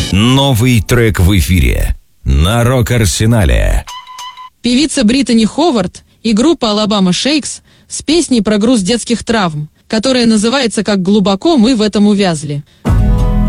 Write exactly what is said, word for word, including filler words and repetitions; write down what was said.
Новый трек в эфире на Рок-Арсенале. Певица Британи Ховард и группа Alabama Shakes с песней про груз детских травм, которая называется «Как глубоко мы в этом увязли».